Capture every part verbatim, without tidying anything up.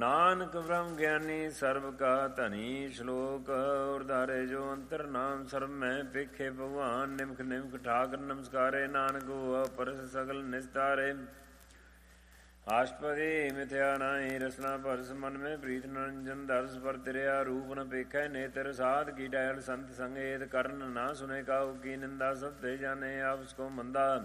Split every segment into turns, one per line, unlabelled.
ਨਾਨਕ ਬ੍ਰਹਮ ਗਿਆਨੀ ਸਰਬ ਕਾ ਧਨੀ। ਸ਼ਲੋਕ ਉਰਧਾਰੇ ਜੋ ਅੰਤਰ ਨਾਮ ਸਰਬ ਮੈਂ ਪੇਖੇ ਭਗਵਾਨ। ਨਿਮਖ ਨਿਮਖ ਠਾਕਰ ਨਮਸਕਾਰੇ। ਨਾਨਕ ਹੋਆ ਪਰਸ ਸਗਲ ਨਿਸਤਾਰੇ। ਆਸ਼ਪਦੀ ਮਿਥਿਆ ਨਾਹੀ ਰਸਨਾ ਭਰਸ। ਮਨ ਮੈਂ ਪ੍ਰੀਤ ਨਿਰੰਜਨ ਦਰਸ। ਪਰ ਤਿਰਿਆ ਰੂਪ ਨ ਪੇਖੈ ਨੇਤਰ। ਸਾਧ ਕੀ ਡੈਲ ਸੰਤ ਸੰਗੇਤ। ਕਰਨ ਨਾ ਸੁਨੇ ਕਾਹੂ ਕੀ ਨਿੰਦਾ। ਸਭ ਤੇ ਜਾਣੇ ਆਪਸ ਕੋ ਮੰਦਾ।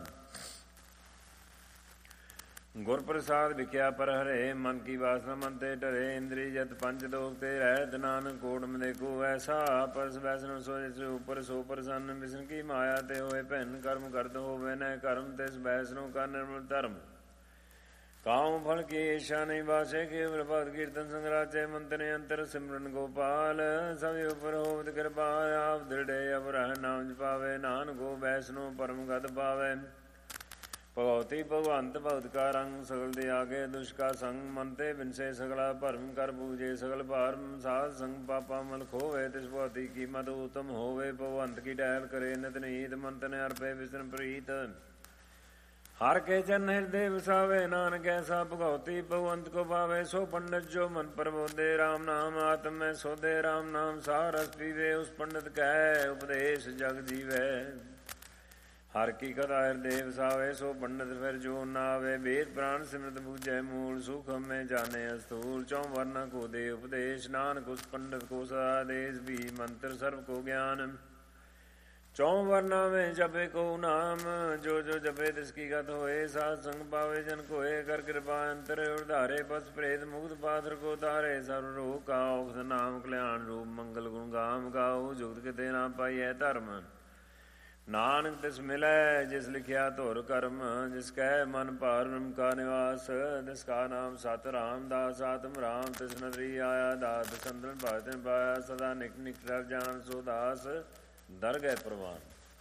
ਗੁਰ ਪ੍ਰਸਾਦ ਵਿਖਿਆ ਪਰ ਹਰੇ। ਮਨ ਕੀ ਵਾਸਨਾ ਮਨ ਤੇ ਡਰੇ। ਇੰਦਰੀ ਜਤ ਪੰਚ ਦੋਖ ਤੇ ਰਹਿਤ। ਨਾਨਕ ਕੋਟ ਮਦੇ ਕੋ ਐਸਾ। ਪਰਸ ਵੈਸਨ ਸੋਚ ਉਪਰ ਸੋ ਪ੍ਰਸੰਨ। ਵਿਸ਼ਨ ਕੀ ਮਾਇਆ ਤੇ ਹੋਏ ਭੈਨ। ਕਰਮ ਕਰਤ ਹੋਵੇ ਨੈ ਕਰਮ। ਤਿਸ ਵੈਸਨੋ ਕਾ ਨਿਰਮਲ ਧਰਮ। ਕਾਮ ਫਲ ਕੀ ਈਸ਼ਾ ਨਹੀਂ ਵਾਸੇ। ਕੇਵਲ ਭਗਤ ਕੀਰਤਨ ਸੰਗਰਾਚੇ। ਮੰਤਨੇ ਅੰਤਰ ਸਿਮਰਨ ਗੋਪਾਲ। ਸਭ ਉਪਰ ਹੋਵਤ ਕਿਰਪਾ। ਆਪ ਦ੍ਰਿੜੇ ਅਬ ਰਹਿ ਨਾਮ ਜਪਾਵੇ। ਨਾਨਕ ਹੋ ਵੈਸਨੋ ਪਰਮ ਗਤ ਪਾਵੇ। ਭਗਵਤੀ ਭਗਵੰਤ ਭਗਤ ਕਾ ਰੰਗ। ਸਗਲ ਦੇ ਆਗੇ ਦੁਸ਼ ਕਾ ਸੰਗ। ਮਨ ਤੇ ਬਿਨਸੇ ਸਗਲਾ ਭਰਮ। ਕਰ ਪੂਜੇ ਸਗਲ ਭਾਰਮ। ਸਾਧ ਸੰਗ ਪਾਪਾ ਮਲ ਖੋਵੇ। ਤਿਸ ਭਗਤੀ ਕੀਮਤ ਉਤਮ ਹੋਵੇ। ਭਗਵੰਤ ਕੀ ਡੈਲ ਕਰੇ ਨਿਤ ਨੀਤ। ਮੰਤਨ ਅਰਪੇ ਵਿਸ਼ਨ ਪ੍ਰੀਤ। ਹਰ ਕੇ ਚਰਨ ਹਿਰਦੇ ਵਸਾਵੇ। ਨਾਨਕ ਐਸਾ ਭਗਵਤੀ ਭਗਵੰਤ ਕੋ ਪਾਵੇ। ਸੋ ਪੰਡਿਤ ਜੋ ਮਨ ਪ੍ਰਬੋਧੇ। ਰਾਮ ਨਾਮ ਆਤਮ ਮੈਂ ਸੋਧੇ। ਰਾਮ ਨਾਮ ਸਾਰ ਰਸ ਪੀਵੇ। ਉਸ ਪੰਡਿਤ ਕੈ ਉਪਦੇਸ਼ ਜਗ ਜੀਵੈ। ਹਰ ਕੀ ਕਥਾ ਹਿਰਦੇ ਵਸਾਵੇ। ਸੋ ਪੰਡਿਤ ਫਿਰ ਜੋ ਨਾ ਆਵੇ। ਵੇਦ ਪ੍ਰਾਣ ਸਿਮਰਤ ਬੂਝੈ ਮੂਲ। ਸੁਖ ਹਮੇ ਜਾਣੇ ਅਸਥੂਲ। ਚੌ ਵਰਨਾ ਕੋ ਦੇ ਉਪਦੇਸ਼। ਨਾਨਕ ਉਸ ਪੰਡਿਤ ਕੋ ਸਦਾ ਦੇਸ। ਵੀ ਮੰਤਰ ਸਰਬ ਕੋ ਗਿਆਨ। ਚੌ ਵਰਨਾ ਮੈਂ ਜਪੇ ਕੋ ਨਾਮ। ਜੋ ਜੋ ਜਪੇ ਤਿਸ ਕੀ ਗਤ ਹੋਏ। ਸਾਧ ਸੰਗ ਪਾਵੇ ਜਨ ਕੋਏ। ਕਰ ਕਿਰਪਾ ਅੰਤਰ ਉਧਾਰੇ। ਬਸ ਪ੍ਰੇਤ ਮੁਕਤ ਪਾਥਰ ਕੋ ਧਾਰੇ। ਸਰਬ ਰੋਗ ਕਾ ਔਖਦ ਨਾਮ। ਕਲਿਆਣ ਰੂਪ ਮੰਗਲ ਗੁਣ ਗਾਮ ਗਾਓ। ਜੁਗਤ ਕਿਤੇ ਨਾ ਪਾਈਐ ਧਰਮ। ਨਾਨਕ ਤਿਸ ਮਿਲੈ ਜਿਸ ਲਿਖਿਆ ਧੁਰ ਕਰਮ। ਜਿਸ ਕੈ ਮਨ ਭਾਰਮ ਕਾ ਨਿਵਾਸ। ਤਿਸ ਕਾ ਨਾਮ ਸਤ ਰਾਮਦਾਸ। ਆਤਮ ਰਾਮ ਤਿਸ ਨਦਰੀ ਆਇਆ। ਦਾਤ ਸੰਤਨ ਭਗਤਨ ਪਾਇਆ। ਸਦਾ ਨਿਕ ਨਿਕ ਰਵ ਜਾਨ ਸੋ ਦਾਸ। ਦਰ ਗਏ ਪ੍ਰਵਾਨ।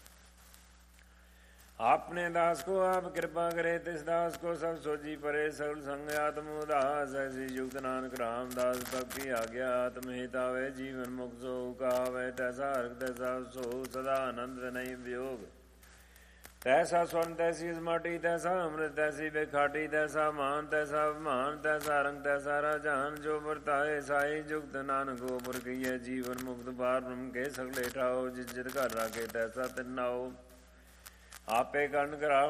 ਆਪਣੇ ਦਾਸ ਕੋ ਆਪ ਕਿਰਪਾ ਕਰੇ। ਤਿਸ ਦਾਸ ਕੋ ਸਭ ਸੋਜੀ ਪਰੇ। ਸਗਲ ਸੰਗ ਆਤਮ ਉਦਾਸ। ਐਸੀ ਯੁਗਤ ਨਾਨਕ ਰਾਮਦਾਸ। ਭਗਤੀ ਆਗਿਆ ਆਤਮ ਹਿਤਾਵੇ। ਜੀਵਨ ਮੁਕਤ ਸੋ ਕਾਵੇ। ਤੈਸਾ ਹਰਿ ਤੈਸਾ ਸੋ। ਸਦਾ ਆਨੰਦ ਨਹੀਂ ਵਿਯੋਗ। ਤੈਸਾ ਸਵਰਨ ਤੈਸੀ ਮਾਟੀ। ਤੈਸਾ ਅੰਮ੍ਰਿਤ ਤੈਸੀ ਬੇਖਾਟੀ। ਤੈਸਾ ਮਾਨ ਤੈਸਾ ਅਭਿਮਾਨ। ਤੈਸਾ ਰੰਗ ਤੈਸਾ ਰਾਜਾਨ। ਜੋ ਵਰਤਾਏ ਸਾਈ ਜੁਗਤ। ਨਾਨਕ ਉਪਰ ਕਹੀਏ ਜੀਵਨ ਮੁਕਤ। ਬਾਰ ਬ੍ਰਹਮ ਕੇ ਸਗਲੇ ਠਾਓ। ਜਿਸ ਜਿਤ ਘਰ ਰਾਖੇ ਤੈਸਾ ਤਿਨ ਨਾਓ। ਆਪੇ ਕਰਨ ਕਰਾ